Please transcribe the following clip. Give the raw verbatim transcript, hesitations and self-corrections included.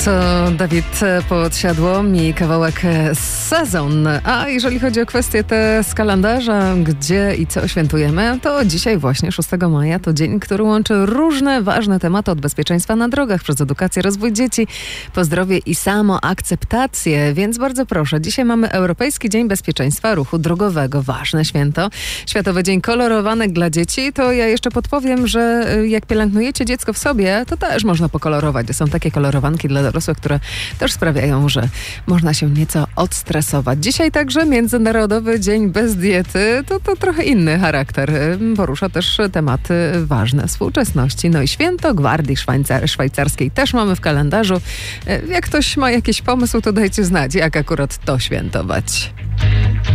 To Dawid Podsiadło i kawałek Sezon. A jeżeli chodzi o kwestie te z kalendarza, gdzie i co świętujemy, to dzisiaj właśnie szóstego maja to dzień, który łączy różne ważne tematy od bezpieczeństwa na drogach, przez edukację, rozwój dzieci, po zdrowie i samoakceptację. Więc bardzo proszę, dzisiaj mamy Europejski Dzień Bezpieczeństwa Ruchu Drogowego. Ważne święto. Światowy Dzień Kolorowanek dla dzieci. To ja jeszcze podpowiem, że jak pielęgnujecie dziecko w sobie, to też można pokolorować. Są takie kolorowanki dla dorosłych, które też sprawiają, że można się nieco odstresować. Dzisiaj także Międzynarodowy Dzień Bez Diety. To, to trochę inny charakter. Porusza też tematy ważne współczesności. No i święto Gwardii Szwajcar- Szwajcarskiej też mamy w kalendarzu. Jak ktoś ma jakiś pomysł, to dajcie znać, jak akurat to świętować.